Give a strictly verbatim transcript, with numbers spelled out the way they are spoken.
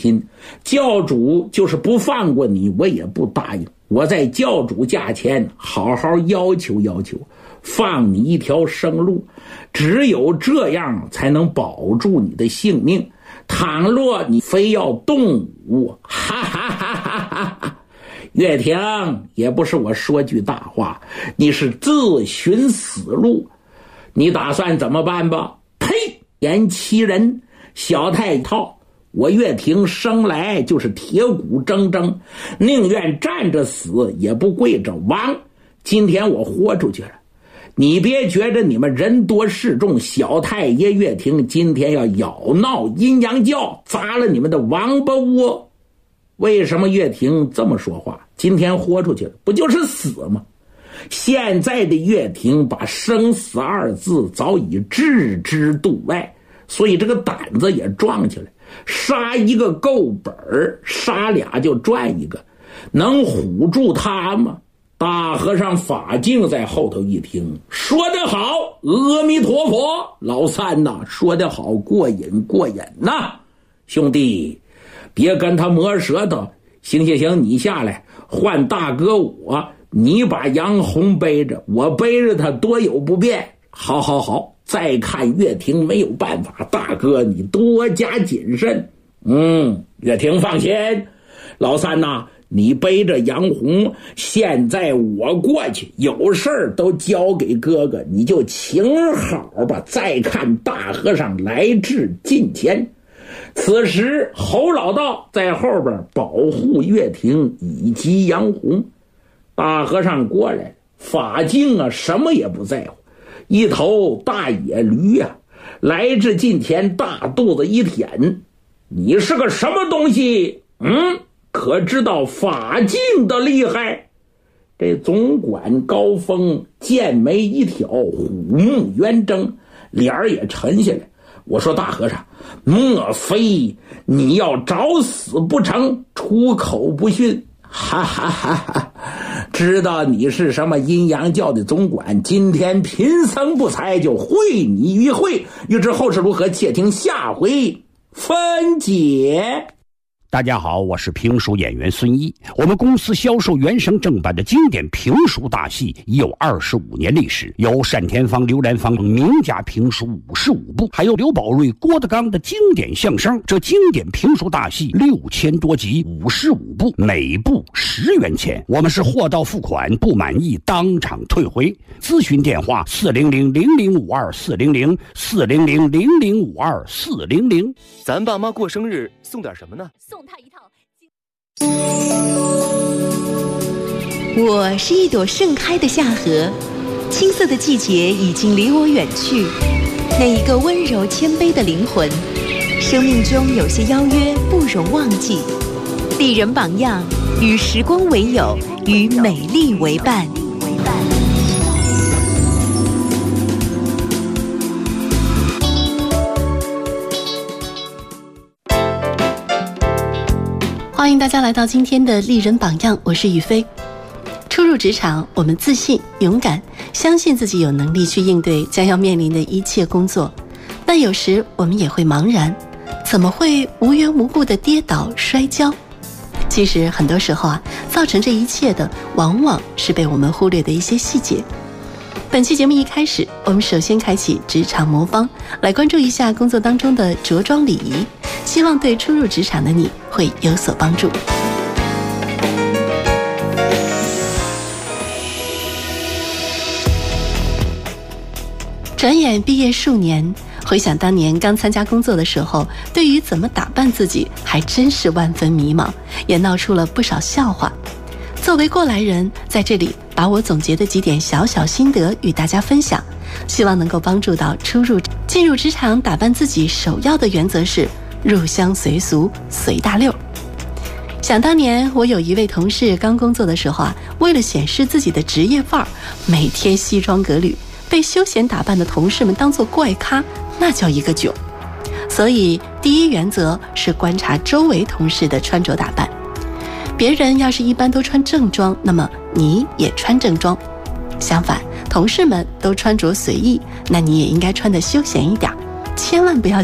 心，教主就是不放过你，我也不答应。我在教主驾前好好要求要求，放你一条生路，只有这样才能保住你的性命。倘若你非要动武，哈哈哈哈哈哈！岳霆，也不是我说句大话，你是自寻死路。你打算怎么办吧？呸！言欺人，小太套。我岳霆生来就是铁骨铮铮，宁愿站着死也不跪着亡。今天我豁出去了，你别觉着你们人多势众，小太爷岳霆今天要咬闹阴阳教，砸了你们的王八窝。为什么岳霆这么说话？今天豁出去了，不就是死吗？现在的岳霆把生死二字早已置之度外，所以这个胆子也壮起来，杀一个够本儿，杀俩就赚一个，能唬住他吗？大和尚法镜在后头一听，说得好，阿弥陀佛，老三呐，说得好，过瘾过瘾呐，兄弟，别跟他磨舌头，行行行，你下来换大哥我，你把杨红背着，我背着他多有不便。好好好，再看岳霆没有办法，大哥你多加谨慎。嗯，岳霆放心，老三呐，你背着杨红，现在我过去，有事儿都交给哥哥，你就请好吧。再看大和尚来至近前，此时侯老道在后边保护岳霆以及杨红。大和尚过来，法镜啊什么也不在乎，一头大野驴啊，来至近前，大肚子一舔，你是个什么东西？嗯，可知道法镜的厉害？这总管高峰剑眉一挑，虎目圆睁，脸儿也沉下来。我说大和尚，莫非你要找死不成？出口不逊。哈哈哈哈！知道你是什么阴阳教的总管，今天贫僧不才就会你一会，欲知后事如何，且听下回分解。 大家好，我是评书演员孙一。我们公司销售原声正版的经典评书大戏已有二十五年历史，有单田芳、刘兰芳名家评书五十五部，还有刘宝瑞、郭德纲的经典相声。这经典评书大戏六千多集，五十五部，每部十元钱。我们是货到付款，不满意当场退回。咨询电话：四零零零零五二四零零四零零零零五二四零零。 咱爸妈过生日送点什么呢？ 送他一套。我是一朵盛开的夏荷，青涩的季节已经离我远去。那一个温柔谦卑的灵魂，生命中有些邀约不容忘记。丽人榜样，与时光为友，与美丽为伴。 欢迎大家来到今天的丽人榜样，我是雨飞。初入职场，我们自信、勇敢，相信自己有能力去应对将要面临的一切工作。但有时我们也会茫然，怎么会无缘无故的跌倒摔跤？其实很多时候啊，造成这一切的往往是被我们忽略的一些细节。本期节目一开始，我们首先开启职场魔方，来关注一下工作当中的着装礼仪，希望对初入职场的你会有所帮助。转眼毕业数年，回想当年刚参加工作的时候，对于怎么打扮自己还真是万分迷茫，也闹出了不少笑话。作为过来人，在这里把我总结的几点小小心得与大家分享，希望能够帮助到初入进入职场打扮自己。首要的原则是入乡随俗，随大溜。想当年我有一位同事刚工作的时候啊，为了显示自己的职业范儿，每天西装革履，被休闲打扮的同事们当作怪咖，那叫一个囧。所以第一原则是观察周围同事的穿着打扮，别人要是一般都穿正装，那么你也穿正装。相反，同事们都穿着随意，那你也应该穿得休闲一点，千万不要